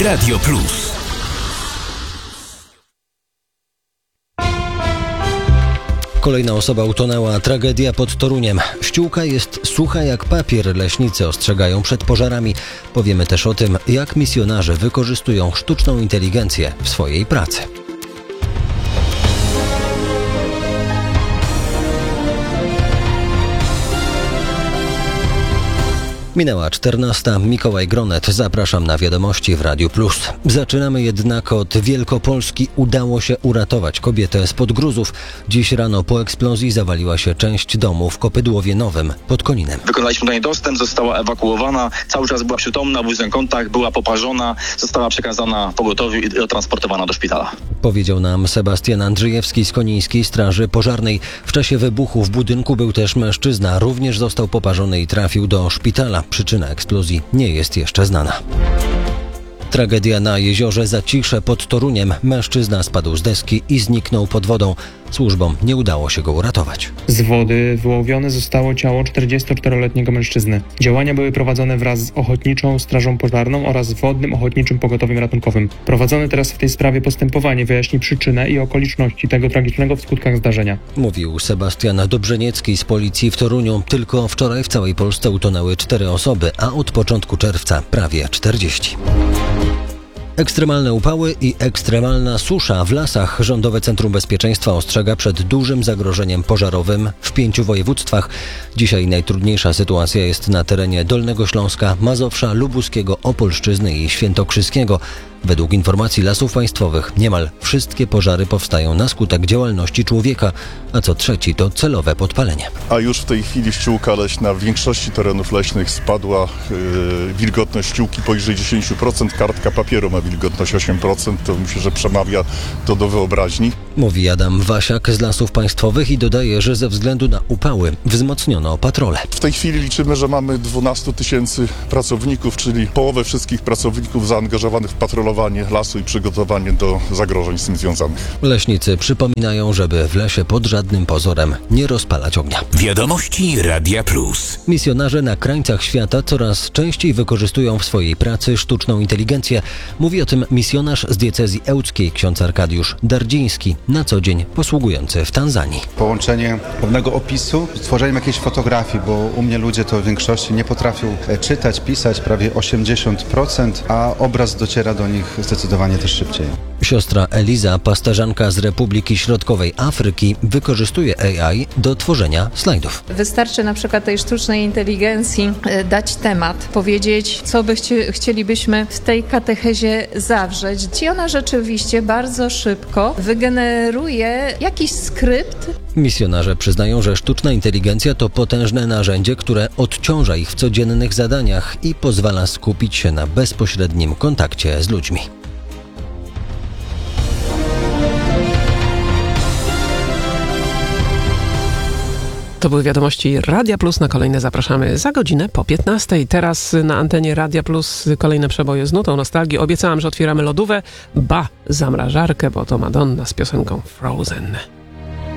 Radio Plus. Kolejna osoba utonęła. Tragedia pod Toruniem. Ściółka jest sucha jak papier. Leśnicy ostrzegają przed pożarami. Powiemy też o tym, jak misjonarze wykorzystują sztuczną inteligencję w swojej pracy. Minęła 14. Mikołaj Gronet. Zapraszam na wiadomości w Radiu Plus. Zaczynamy jednak od Wielkopolski. Udało się uratować kobietę spod gruzów. Dziś rano po eksplozji zawaliła się część domu w Kopydłowie Nowym pod Koninem. Wykonaliśmy do niej dostęp, została ewakuowana, cały czas była przytomna, w łóżnym kątach, była poparzona, została przekazana pogotowiu i transportowana do szpitala. Powiedział nam Sebastian Andrzejewski z Konińskiej Straży Pożarnej. W czasie wybuchu w budynku był też mężczyzna. Również został poparzony i trafił do szpitala. Przyczyna eksplozji nie jest jeszcze znana. Tragedia na jeziorze Zacisze pod Toruniem. Mężczyzna spadł z deski i zniknął pod wodą. Służbom nie udało się go uratować. Z wody wyłowione zostało ciało 44-letniego mężczyzny. Działania były prowadzone wraz z Ochotniczą Strażą Pożarną oraz Wodnym Ochotniczym Pogotowiem Ratunkowym. Prowadzone teraz w tej sprawie postępowanie wyjaśni przyczynę i okoliczności tego tragicznego w skutkach zdarzenia. Mówił Sebastian Dobrzeniecki z policji w Toruniu. Tylko wczoraj w całej Polsce utonęły 4 osoby, a od początku czerwca prawie 40. Ekstremalne upały i ekstremalna susza w lasach. Rządowe Centrum Bezpieczeństwa ostrzega przed dużym zagrożeniem pożarowym w 5 województwach. Dzisiaj najtrudniejsza sytuacja jest na terenie Dolnego Śląska, Mazowsza, Lubuskiego, Opolszczyzny i Świętokrzyskiego. Według informacji Lasów Państwowych niemal wszystkie pożary powstają na skutek działalności człowieka, a co trzeci to celowe podpalenie. A już w tej chwili ściółka leśna w większości terenów leśnych spadła. Wilgotność ściółki poniżej 10%, kartka papieru ma wilgotność 8%, to myślę, że przemawia to do wyobraźni. Mówi Adam Wasiak z Lasów Państwowych i dodaje, że ze względu na upały wzmocniono patrole. W tej chwili liczymy, że mamy 12 000 pracowników, czyli połowę wszystkich pracowników zaangażowanych w patrolowanie lasu i przygotowanie do zagrożeń z tym związanych. Leśnicy przypominają, żeby w lesie pod żadnym pozorem nie rozpalać ognia. Wiadomości Radia Plus. Misjonarze na krańcach świata coraz częściej wykorzystują w swojej pracy sztuczną inteligencję. Mówi o tym misjonarz z diecezji ełckiej, ksiądz Arkadiusz Dardziński, na co dzień posługujący w Tanzanii. Połączenie pewnego opisu z tworzeniem jakiejś fotografii, bo u mnie ludzie to w większości nie potrafią czytać, pisać, prawie 80%, a obraz dociera do nich zdecydowanie też szybciej. Siostra Eliza, pasterzanka z Republiki Środkowej Afryki, wykorzystuje AI do tworzenia slajdów. Wystarczy na przykład tej sztucznej inteligencji dać temat, powiedzieć, co chcielibyśmy w tej katechezie zawrzeć. I ona rzeczywiście bardzo szybko wygeneruje jakiś skrypt. Misjonarze przyznają, że sztuczna inteligencja to potężne narzędzie, które odciąża ich w codziennych zadaniach i pozwala skupić się na bezpośrednim kontakcie z ludźmi. To były wiadomości Radia Plus. Na kolejne zapraszamy za godzinę po 15. Teraz na antenie Radia Plus kolejne przeboje z nutą nostalgii. Obiecałam, że otwieramy lodówę, zamrażarkę, bo to Madonna z piosenką Frozen.